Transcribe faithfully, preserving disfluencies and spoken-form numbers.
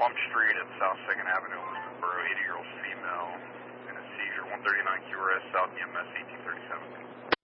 Plum Street at South second Avenue, Elizabethboro, eighty-year-old female in a seizure, one thirty-nine Q R S, South E M S eighteen thirty-seven.